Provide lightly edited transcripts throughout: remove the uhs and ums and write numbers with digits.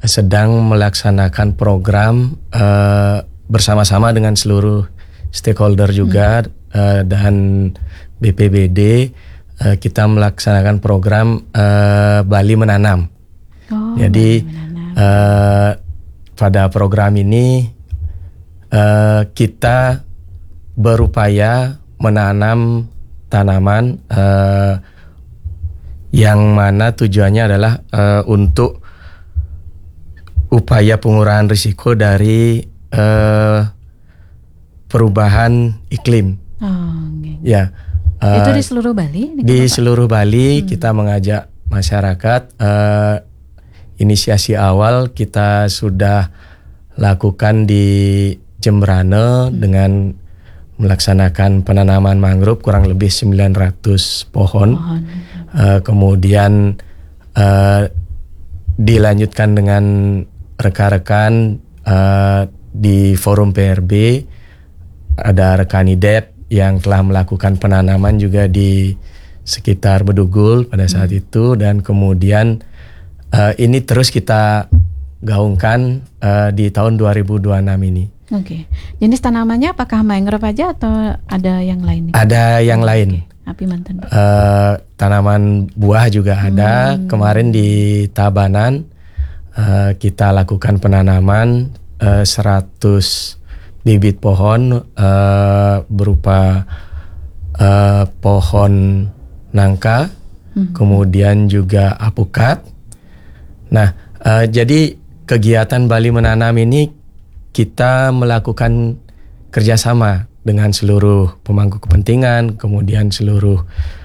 sedang melaksanakan program bersama-sama dengan seluruh stakeholder juga dan BPBD. Kita melaksanakan program Bali Menanam. Jadi pada program ini kita berupaya menanam tanaman yang mana tujuannya adalah untuk upaya pengurangan risiko dari perubahan iklim. Ya, itu di seluruh Bali? Di seluruh Bali kita mengajak masyarakat. Inisiasi awal kita sudah lakukan di Jembrane dengan melaksanakan penanaman mangrove kurang lebih 900 pohon. Kemudian dilanjutkan dengan rekan-rekan di forum PRB, ada rekan IDEP yang telah melakukan penanaman juga di sekitar Bedugul pada saat itu, dan kemudian ini terus kita gaungkan di tahun 2026 ini. Oke. Jenis tanamannya apakah mangrove aja atau ada yang lain? Ada yang lain. Api mantan. Tanaman buah juga ada. Kemarin di Tabanan kita lakukan penanaman 100 bibit pohon berupa pohon nangka, kemudian juga apukat. Nah, jadi kegiatan Bali Menanam ini kita melakukan kerjasama dengan seluruh pemangku kepentingan, kemudian seluruh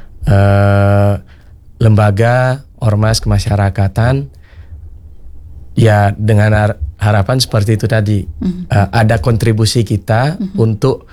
lembaga, ormas kemasyarakatan. Ya, dengan harapan seperti itu tadi, ada kontribusi kita untuk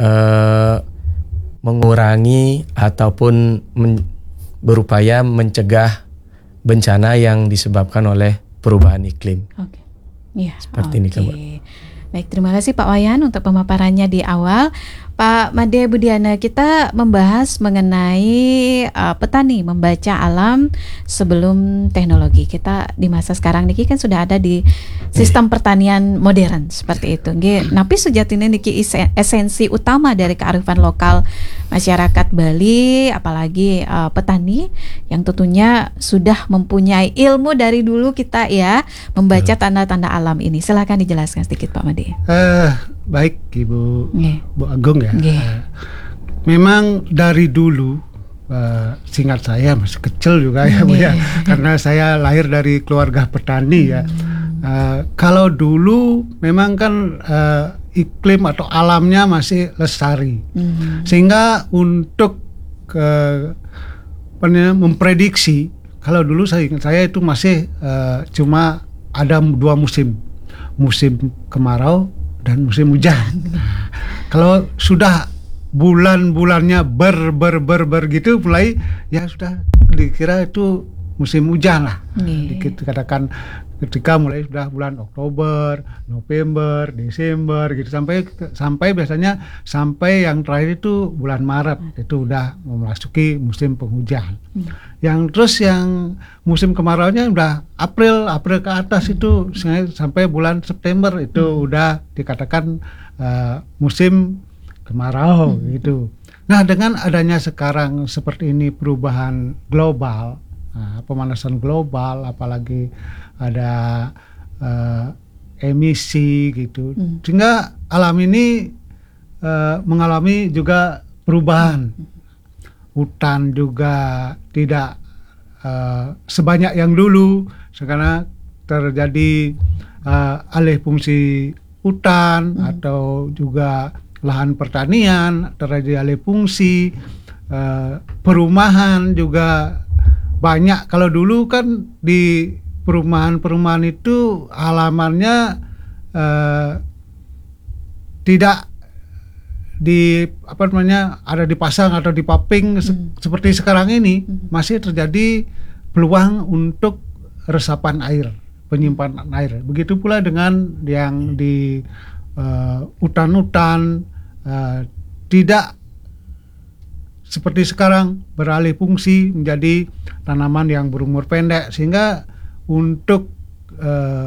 mengurangi ataupun berupaya mencegah bencana yang disebabkan oleh perubahan iklim. Oke. Ya, seperti ini, Mbak. Baik, terima kasih Pak Wayan untuk pemaparannya di awal. Pak Made Budiana, kita membahas mengenai petani membaca alam sebelum teknologi. Kita di masa sekarang niki kan sudah ada di sistem pertanian modern seperti itu. Tapi sejatinya niki esensi utama dari kearifan lokal masyarakat Bali, apalagi petani yang tentunya sudah mempunyai ilmu dari dulu kita ya membaca tanda-tanda alam ini. Silakan dijelaskan sedikit Pak Made. Baik Ibu Bu Agung ya. Memang dari dulu, seingat saya masih kecil juga ya Bu ya, karena saya lahir dari keluarga petani ya. Kalau dulu memang kan iklim atau alamnya masih lestari, sehingga untuk memprediksi, kalau dulu saya itu masih cuma ada 2 musim kemarau dan musim hujan. Kalau sudah bulan-bulannya gitu mulai ya sudah dikira itu musim hujan lah. Dikatakan ketika mulai sudah bulan Oktober, November, Desember gitu sampai biasanya sampai yang terakhir itu bulan Maret itu udah memasuki musim penghujan. Yang musim kemaraunya udah April ke atas itu sampai bulan September itu udah dikatakan musim kemarau gitu. Nah, dengan adanya sekarang seperti ini perubahan global, pemanasan global, apalagi ada emisi gitu, sehingga alam ini mengalami juga perubahan. Hutan juga tidak sebanyak yang dulu, karena terjadi alih fungsi hutan atau juga lahan pertanian, terjadi alih fungsi, perumahan juga banyak. Kalau dulu kan di perumahan itu halamannya tidak ada dipasang atau dipaping seperti sekarang ini. Masih terjadi peluang untuk resapan air, penyimpanan air. Begitu pula dengan yang di hutan-hutan, tidak seperti sekarang beralih fungsi menjadi tanaman yang berumur pendek, sehingga untuk